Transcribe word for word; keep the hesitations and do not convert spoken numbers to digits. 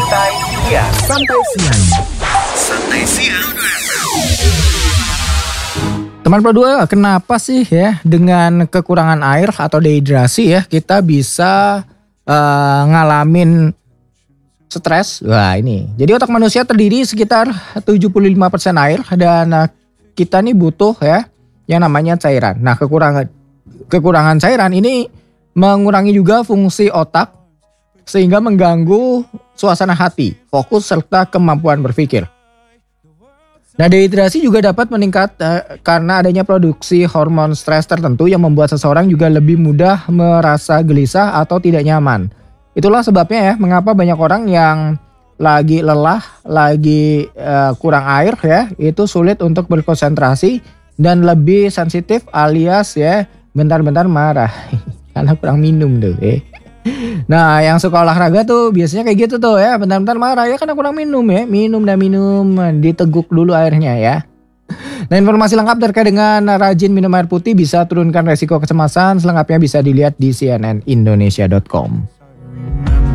Santai Siang. Santai Siang. Santai Siang. Teman berdua, kenapa sih ya dengan kekurangan air atau dehidrasi ya kita bisa uh, ngalamin stres? Wah ini, jadi otak manusia terdiri sekitar tujuh puluh lima persen air dan uh, kita nih butuh ya yang namanya cairan. Nah kekurangan kekurangan cairan ini mengurangi juga fungsi otak sehingga mengganggu suasana hati, fokus serta kemampuan berpikir. Nah dehidrasi juga dapat meningkat eh, karena adanya produksi hormon stres tertentu yang membuat seseorang juga lebih mudah merasa gelisah atau tidak nyaman. Itulah sebabnya ya mengapa banyak orang yang lagi lelah, lagi eh, kurang air ya, itu sulit untuk berkonsentrasi dan lebih sensitif alias ya bentar-bentar marah karena kurang minum tuh eh. Nah yang suka olahraga tuh biasanya kayak gitu tuh ya, bentar-bentar marah ya karena kurang minum ya, minum dan minum, diteguk dulu airnya ya. Nah informasi lengkap terkait dengan rajin minum air putih bisa turunkan resiko kecemasan, selengkapnya bisa dilihat di c n n indonesia dot com.